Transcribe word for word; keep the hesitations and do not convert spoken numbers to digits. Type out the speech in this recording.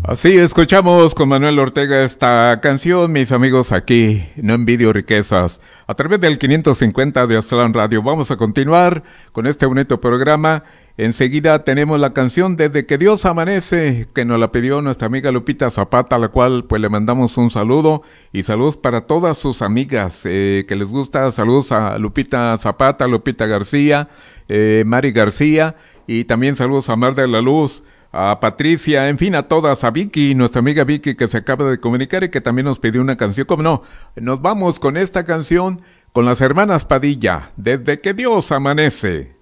Así escuchamos con Manuel Ortega esta canción, mis amigos, aquí, No Envidio Riquezas, a través del quinientos cincuenta de Aztlán Radio. Vamos a continuar con este bonito programa. Enseguida tenemos la canción Desde que Dios Amanece, que nos la pidió nuestra amiga Lupita Zapata, a la cual pues le mandamos un saludo y saludos para todas sus amigas eh, que les gusta. Saludos a Lupita Zapata, Lupita García, eh, Mari García, y también saludos a Mar de la Luz, a Patricia, en fin, a todas, a Vicky, nuestra amiga Vicky, que se acaba de comunicar y que también nos pidió una canción. ¿Cómo no? Nos vamos con esta canción, con las hermanas Padilla, Desde que Dios Amanece.